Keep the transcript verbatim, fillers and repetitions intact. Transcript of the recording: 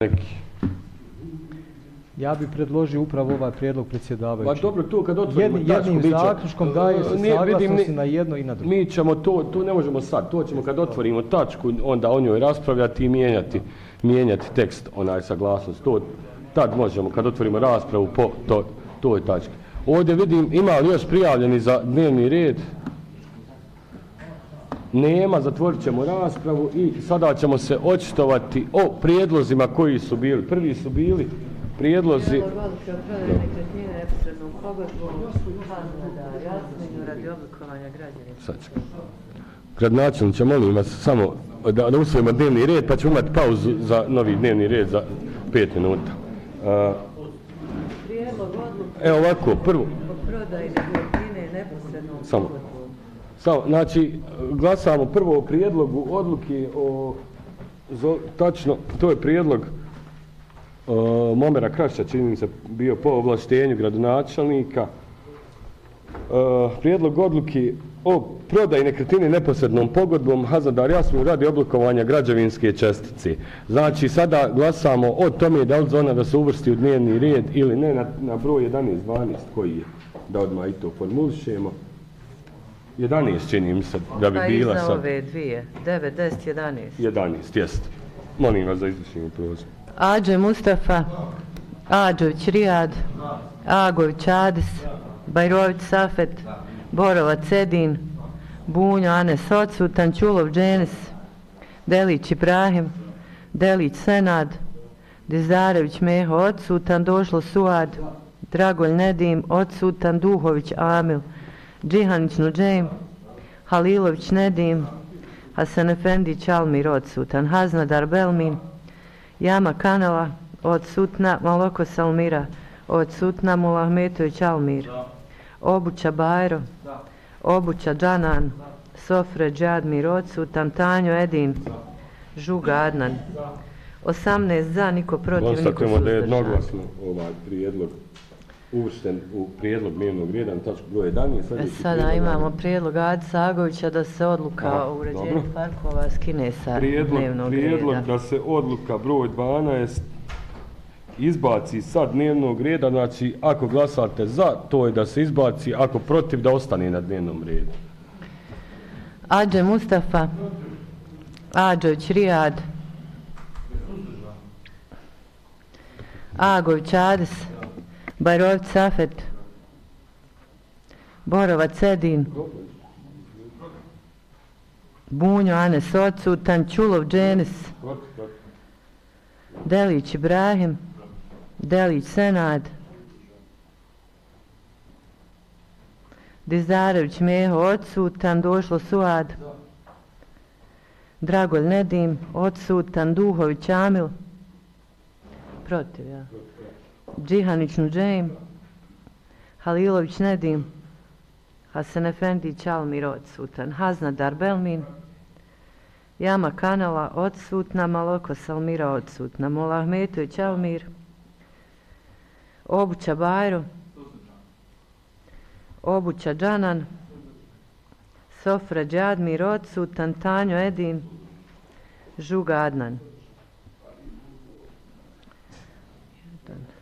neki. Ja bih predložio upravo ovaj prijedlog predsjedavajući. Pa dobro, to kad otvorimo Jed, tačku, jednim mi će, zaključkom daje se ne, saglasnosti vidim, na jedno i na drugo. Mi ćemo to, to ne možemo sad, to ćemo kad otvorimo tačku, onda o njoj raspravljati i mijenjati, mijenjati tekst, onaj saglasnost. To tad možemo kad otvorimo raspravu po to, toj tački. Ovdje vidim, ima li još prijavljeni za dnevni red? Nema, zatvorit ćemo raspravu i sada ćemo se očitovati o prijedlozima koji su bili. Prvi su bili prijedlozi... Prijedlog odluke o prodaji nekretnine neposrednom pogodbom Hazmeda Jasminu radi oblikovanja građevinskog. Gradonačelniče, molim vas samo da, da usvojimo dnevni red, pa ćemo imati pauzu za novi dnevni red za pet minuta. Uh, Prijedlog odluke evo ovako, prvo... o prodaji nekretnine neposrednom Samo. pogodbom. Samo, znači, glasamo prvo o prijedlogu odluke o... Zo, tačno, to je prijedlog uh, Momera Krašića, čini mi se bio po ovlaštenju gradonačelnika. Uh, prijedlog odluke o prodaji nekretnine neposrednom pogodbom Hazadar Jasmin radi oblikovanja građevinske čestice. Znači, sada glasamo o tome da li zona da se uvrsti u dnevni red ili ne na, na broj jedanaest dvanaest koji je, da odmah i to formulišemo. jedanaest čini mi se da bi bila sad. Iza ove dvije, devet, deset, jedanaest. jedanaest, jest. Molim vas da izvršimo prozor. Ađe Mustafa, Ađović Rijad, Agović Adis, Bajrović Safet, Borovac Edin, Bunjo Anes odsutan, Čulov Dženis, Delić Ibrahim, Delić Senad, Dizarević Meho odsutan, Došlo Suad, Dragolj Nedim odsutan, Duhović Amil, Džihanić Nuđejm, Halilović Nedim, Hasan Efendić Almir odsutan, Haznadar Belmin, Jama Kanala odsutna, Maloko Salmira odsutna, Mulahmetović Almir, Obuća Bajro, Obuća Džanan, Sofre Džadmir odsutan, Tanjo Edin, Žuga Adnan. osamnaest za, niko protiv, niko suzdržan. Konstatujemo da je jednoglasno ovaj prijedlog uvršten u prijedlog dnevnog reda na tačku broj jedanaest. E sada imamo prijedlog Adisa Agovića da se odluka Aha, o uređenju dobro. parkova skine sa prijedlog, dnevnog prijedlog reda. da se odluka broj dvanaest izbaci sa dnevnog reda, znači ako glasate za, to je da se izbaci, ako protiv, da ostane na dnevnom redu. Ađe Mustafa, Ađović Rijad, Agović Adis, Bajrović Safet, Borovac Edin, Bunjo Anes odsutan, Čulov Dženis, Delić Ibrahim, Delić Senad, Dizarević Meho odsutan, Došlo Suad, Dragolj Nedim odsutan, Duhović Amil, protiv, ja. Džihanić Nuđejm, Halilović Nedim, Hasan Efendić Almir odsutan, Haznadar Belmin, Jama Kanala odsutna, Maloko Salmira odsutna, Mulahmetović Almir, Obuća Bajro, Obuća Džanan, Sofra Džadmir odsutan, Tanjo Edin, Žuga Adnan. Jedan.